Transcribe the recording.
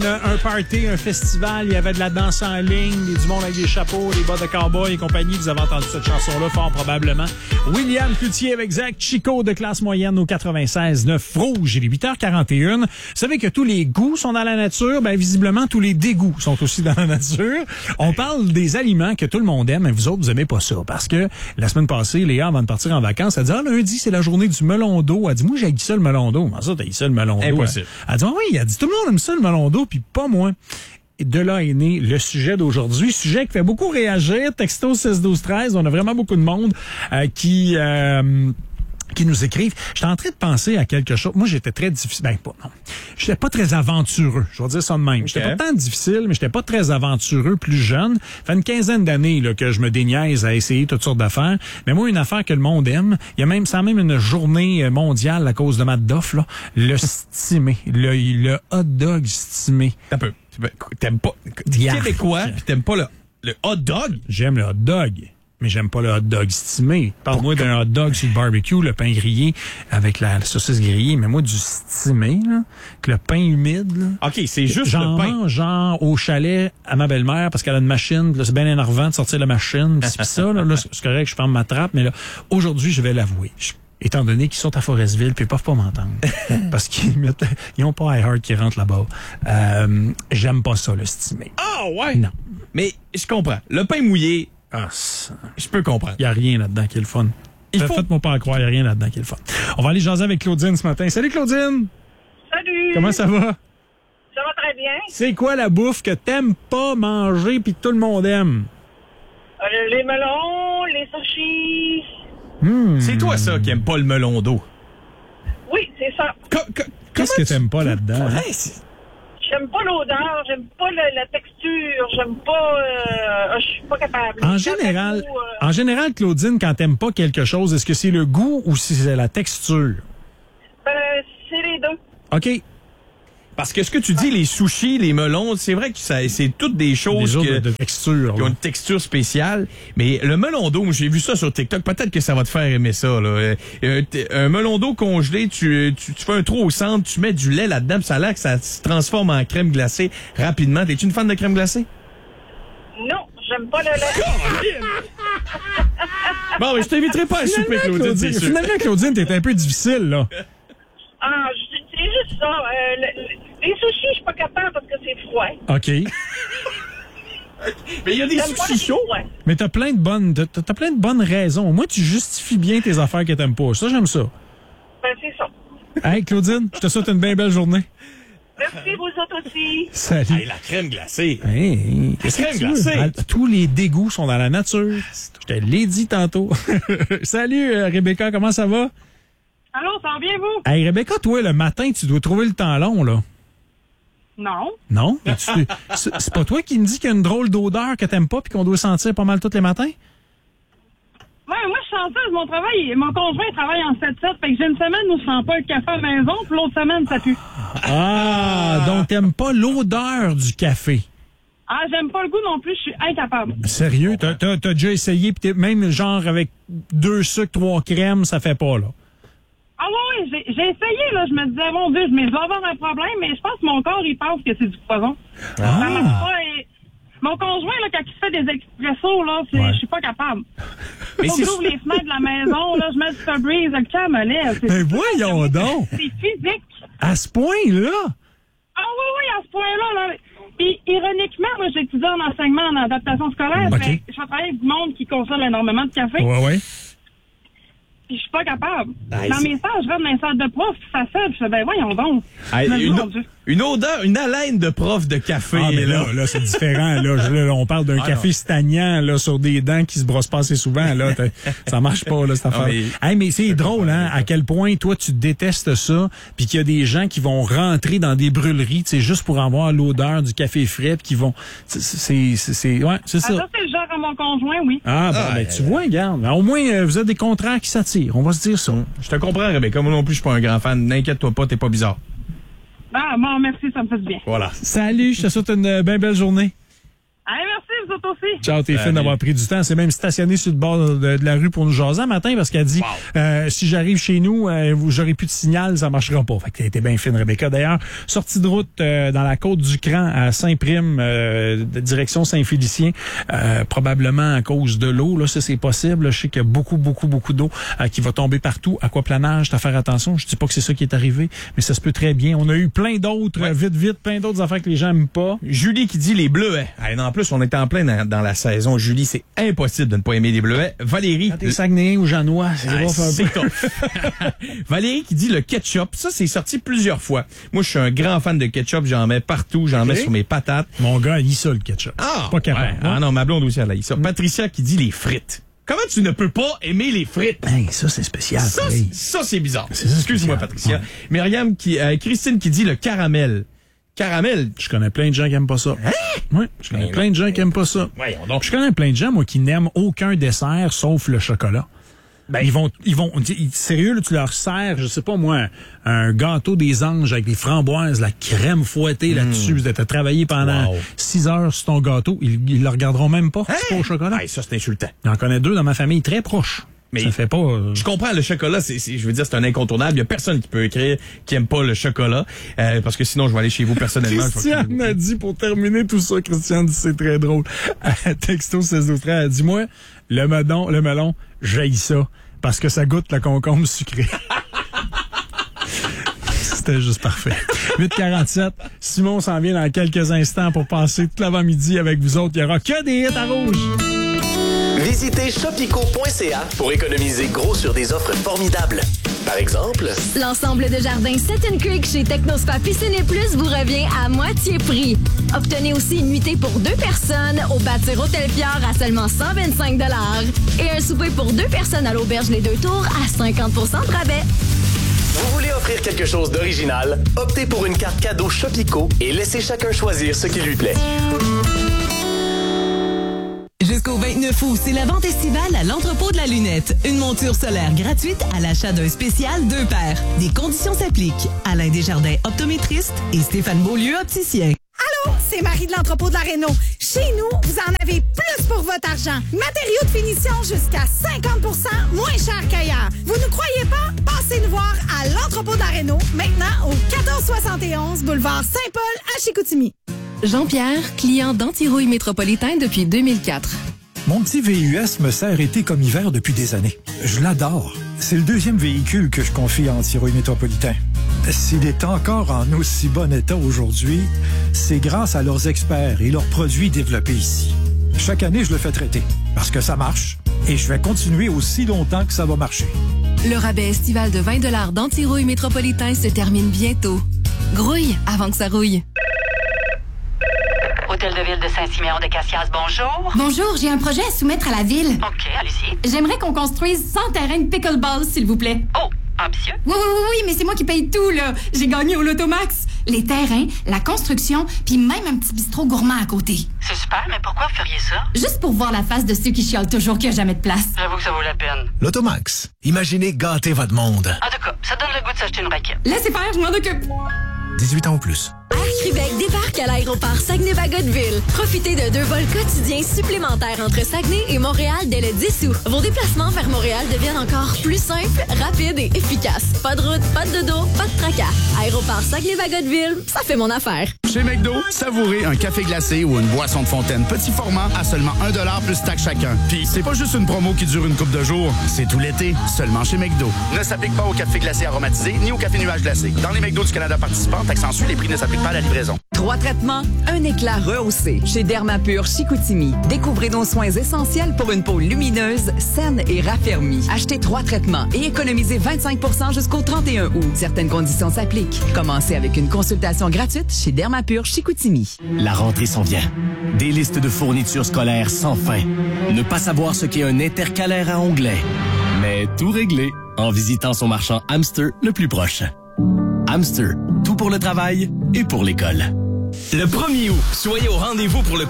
Un party, un festival, il y avait de la danse en ligne, du monde avec des chapeaux, des bas de cowboy et compagnie. Vous avez entendu cette chanson-là, fort probablement. William Cloutier avec Zach Chico de classe moyenne au 96.9 Rouge. Il est 8h41. Vous savez que tous les goûts sont dans la nature? Ben, visiblement, tous les dégoûts sont aussi dans la nature. On parle des aliments que tout le monde aime, mais vous autres, vous aimez pas ça. Parce que la semaine passée, Léa, avant de partir en vacances, elle dit, lundi, c'est la journée du melon d'eau. Elle dit, moi, j'ai ça le melon d'eau. Comment ça, t'as ça le melon d'eau? Impossible. Elle dit, oui, elle dit, tout le monde aime ça le melon d'eau, puis pas moi. Et de là est né le sujet d'aujourd'hui. Sujet qui fait beaucoup réagir. Texto 6-12-13. On a vraiment beaucoup de monde qui nous écrivent. J'étais en train de penser à quelque chose. Moi, j'étais très difficile. J'étais pas très aventureux. Je vais dire ça de même. J'étais pas tant difficile, mais j'étais pas très aventureux plus jeune. Ça fait une quinzaine d'années là, que je me déniaise à essayer toutes sortes d'affaires. Mais moi, une affaire que le monde aime, il y a même, ça a même une journée mondiale à cause de Matt Doff, là. Le stimé. Le hot dog stimé. Un peu. T'aimes pas. T'es québécois, pis t'aimes pas le hot dog? J'aime le hot dog. Mais j'aime pas le hot dog stimé. Parle-moi d'un hot dog sur le barbecue, le pain grillé avec la saucisse grillée, mais moi du stimé, là, que le pain humide, là. OK, c'est juste j'en le pain. mange genre au chalet à ma belle-mère parce qu'elle a une machine, là, c'est bien énervant de sortir la machine, pis ça, là, c'est correct, je ferme ma trappe, mais là, aujourd'hui, je vais l'avouer. Étant donné qu'ils sont à Forestville puis ils peuvent pas m'entendre. Parce ils ont pas iHeart qui rentre là-bas. J'aime pas ça, le stimé. Ah, ouais? Non. Mais je comprends. Le pain mouillé, je peux comprendre. Il y a rien là-dedans qui est le fun. Faites-moi pas en croire, il y a rien là-dedans qui est le fun. On va aller jaser avec Claudine ce matin. Salut Claudine! Salut! Comment ça va? Ça va très bien. C'est quoi la bouffe que t'aimes pas manger puis que tout le monde aime? Les melons, les sushis. C'est toi, ça, qui aime pas le melon d'eau. Oui, c'est ça. Qu'est-ce que t'aimes pas là-dedans? Hein? J'aime pas l'odeur, j'aime pas la texture, j'aime pas... je suis pas capable. En général, Claudine, quand t'aimes pas quelque chose, est-ce que c'est le goût ou si c'est la texture? C'est les deux. OK. Parce que ce que tu dis, les sushis, les melons, c'est vrai que c'est toutes des choses de texture, qui ont une texture spéciale. Mais le melon d'eau, j'ai vu ça sur TikTok, peut-être que ça va te faire aimer ça. Là. Un melon d'eau congelé, tu fais un trou au centre, tu mets du lait là-dedans, puis ça a l'air que ça se transforme en crème glacée rapidement. T'es-tu une fan de crème glacée? Non, j'aime pas le lait. Bon, mais je t'inviterai pas à souper, Claudine, c'est sûr. Finalement, Claudine, t'es un peu difficile, là. C'est juste ça. Les sushis, je suis pas capable parce que c'est froid. OK. Mais il y a des sushis chauds. Mais t'as plein de bonnes raisons. Moi, tu justifies bien tes affaires que t'aimes pas. Ça, j'aime ça. C'est ça. Hey, Claudine, je te souhaite une bien belle journée. Merci, vous autres aussi. Salut. Hey, la crème glacée. Hey, la crème glacée. Tous les dégoûts sont dans la nature. Je te l'ai dit tantôt. Salut, Rebecca, comment ça va? Allô, ça va bien, vous? Hey, Rebecca, toi, le matin, tu dois trouver le temps long, là. Non. Non? C'est pas toi qui me dis qu'il y a une drôle d'odeur que t'aimes pas puis qu'on doit sentir pas mal tous les matins? Ouais, moi, je suis chanteuse. Mon conjoint travaille en 7-7. Fait que j'ai une semaine où je sens pas le café à la maison, puis l'autre semaine, ça pue. Donc t'aimes pas l'odeur du café? J'aime pas le goût non plus. Je suis incapable. Sérieux? T'as déjà essayé, pis même genre avec 2 sucres, 3 crèmes, ça fait pas, là? Oui, j'ai essayé, là. Je me disais, mon Dieu, je vais avoir un problème, mais je pense que mon corps, il pense que c'est du poison. Ça marche pas. Mon conjoint, là, quand il fait des expressos, là, je suis pas capable. Faut que j'ouvre les fenêtres de la maison, là, je mets du Febreze, le cœur me lève. Mais voyons donc! C'est physique. À ce point-là? Oui, à ce point-là, là. Puis, ironiquement, moi, j'étudie en enseignement, en adaptation scolaire. Okay. Je travaille avec du monde qui consomme énormément de café. Ouais. Puis je suis pas capable. Dans mes stages, je rentre dans les salles de prof, ça fait, je fais, ben voyons donc. Une odeur, une haleine de prof de café. Mais là, c'est différent. Là, on parle d'un café stagnant là, sur des dents qui se brossent pas assez souvent. Là, ça marche pas, là, cette affaire. Mais c'est drôle, hein, à quel point toi, tu détestes ça, puis qu'il y a des gens qui vont rentrer dans des brûleries, juste pour avoir l'odeur du café frais, puis qui vont... c'est ça. Ça, c'est le genre à mon conjoint, oui. Tu vois, regarde. Au moins, vous avez des contrats qui s'attirent. On va se dire ça. Je te comprends, Rebecca. Moi non plus, je suis pas un grand fan. N'inquiète-toi pas, t'es pas bizarre. Bon, merci, ça me fait du bien. Voilà. Salut, je te souhaite une bien belle journée. Merci, vous autres aussi. Ciao, t'es fine d'avoir pris du temps. C'est même stationné sur le bord de la rue pour nous jaser un matin parce qu'elle dit si j'arrive chez nous, j'aurai plus de signal, ça marchera pas. Fait que t'as été bien fine, Rebecca. D'ailleurs, sortie de route dans la côte du Cran à Saint-Prime, direction Saint-Félicien, probablement à cause de l'eau. Là, ça c'est possible. Là, je sais qu'il y a beaucoup d'eau qui va tomber partout. Aquaplanage, t'as à faire attention. Je dis pas que c'est ça qui est arrivé, mais ça se peut très bien. On a eu plein d'autres, vite, plein d'autres affaires que les gens aiment pas. Julie qui dit les bleuets. En plus, on est en plein dans la saison. Julie, c'est impossible de ne pas aimer les bleuets. Valérie. Quand t'es Saguenay ou Janois, c'est tough. Valérie qui dit le ketchup. Ça, c'est sorti plusieurs fois. Moi, je suis un grand fan de ketchup. J'en mets partout. J'en mets sur mes patates. Mon gars, il lit ça, le ketchup. Pas capable. Ouais. Ah non, ma blonde aussi, elle a ça. Patricia qui dit les frites. Comment tu ne peux pas aimer les frites? Ça, c'est spécial. Ça, c'est bizarre. Excuse-moi, Patricia. Ouais. Myriam Christine qui dit le caramel. Caramel. Je connais plein de gens qui aiment pas ça. Hein? Oui, je connais plein de gens qui aiment pas ça. Voyons donc. Je connais plein de gens, moi, qui n'aiment aucun dessert sauf le chocolat. Ils vont, sérieux, là, tu leur sers, je sais pas moi, un gâteau des anges avec des framboises, la crème fouettée là-dessus. T'as travaillé pendant 6 heures sur ton gâteau. Ils le regarderont même pas. C'est pas au chocolat. Ça, c'est insultant. J'en connais 2 dans ma famille très proches. Mais ça fait pas. Je comprends, le chocolat, je veux dire, c'est un incontournable. Il y a personne qui peut écrire qui aime pas le chocolat, parce que sinon, je vais aller chez vous personnellement. Christiane a dit, pour terminer tout ça, Christiane dit, c'est très drôle. Texto 16 elle dit, moi, le melon, j'haïs ça, parce que ça goûte la concombre sucrée. C'était juste parfait. 8h47. Simon s'en vient dans quelques instants pour passer tout l'avant-midi avec vous autres. Il y aura que des hits à rouge. Visitez shopico.ca pour économiser gros sur des offres formidables. Par exemple, l'ensemble de jardins Seton Creek chez Technospa Piscine et Plus vous revient à moitié prix. Obtenez aussi une nuitée pour 2 personnes au bâtir Hôtel Pierre à seulement 125 $ et un souper pour 2 personnes à l'auberge Les Deux Tours à 50 % de rabais. Vous voulez offrir quelque chose d'original? Optez pour une carte cadeau Shopico et laissez chacun choisir ce qui lui plaît. Jusqu'au 29 août, c'est la vente estivale à l'entrepôt de la lunette. Une monture solaire gratuite à l'achat d'un spécial 2 paires. Des conditions s'appliquent. Alain Desjardins, optométriste, et Stéphane Beaulieu, opticien. Allô, c'est Marie de l'entrepôt de la Réno. Chez nous, vous en avez plus pour votre argent. Matériaux de finition jusqu'à 50 % moins cher qu'ailleurs. Vous ne croyez pas? Passez nous voir à l'entrepôt de la Réno, maintenant au 1471 boulevard Saint-Paul à Chicoutimi. Jean-Pierre, client d'Antirouille Métropolitain depuis 2004. Mon petit VUS me sert été comme hiver depuis des années. Je l'adore. C'est le 2e véhicule que je confie à Antirouille Métropolitain. S'il est encore en aussi bon état aujourd'hui, c'est grâce à leurs experts et leurs produits développés ici. Chaque année, je le fais traiter parce que ça marche et je vais continuer aussi longtemps que ça va marcher. Le rabais estival de 20 $ d'Antirouille Métropolitain se termine bientôt. Grouille avant que ça rouille. Hôtel de ville de Saint-Siméon-de-Cassias, bonjour. Bonjour, j'ai un projet à soumettre à la ville. OK, allez-y. J'aimerais qu'on construise 100 terrains de pickleball, s'il vous plaît. Oh, ambitieux. Oui, mais c'est moi qui paye tout, là. J'ai gagné au Lotomax. Les terrains, la construction, puis même un petit bistrot gourmand à côté. C'est super, mais pourquoi vous feriez ça? Juste pour voir la face de ceux qui chialent toujours qu'il n'y a jamais de place. J'avoue que ça vaut la peine. Lotomax. Imaginez gâter votre monde. En tout cas, ça donne le goût de s'acheter une raquette. Laissez faire, je m'en occupe. 18 ans ou plus. Air Québec débarque à l'aéroport Saguenay-Bagotville. Profitez de 2 vols quotidiens supplémentaires entre Saguenay et Montréal dès le 10 août. Vos déplacements vers Montréal deviennent encore plus simples, rapides et efficaces. Pas de route, pas de dodo, pas de tracas. Aéroport Saguenay-Bagotville, ça fait mon affaire. Chez McDo, savourez un café glacé ou une boisson de fontaine petit format à seulement 1$ plus taxe chacun. Puis c'est pas juste une promo qui dure une couple de jours, c'est tout l'été, seulement chez McDo. Ne s'applique pas au café glacé aromatisé ni au café nuage glacé. Dans les McDo du Canada participants, taxe en sus, les prix ne s'appliquent pas à la livraison. 3 traitements, un éclat rehaussé. Chez Dermapur Chicoutimi. Découvrez nos soins essentiels pour une peau lumineuse, saine et raffermie. Achetez 3 traitements et économisez 25 % jusqu'au 31 août. Certaines conditions s'appliquent. Commencez avec une consultation gratuite chez Dermapur Chicoutimi. La rentrée s'en vient. Des listes de fournitures scolaires sans fin. Ne pas savoir ce qu'est un intercalaire à onglets. Mais tout réglé en visitant son marchand Hamster le plus proche. Hamster, tout pour le travail et pour l'école. Le 1er août, soyez au rendez-vous pour le